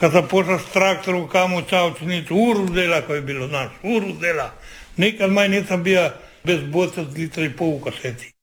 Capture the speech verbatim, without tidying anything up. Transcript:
kad sam pošao s traktorom kamo u Čavčinicu, urudela koje je bilo, znaš, urudela. Nikad maj nisam bio bez boca litra i pol u kaseti.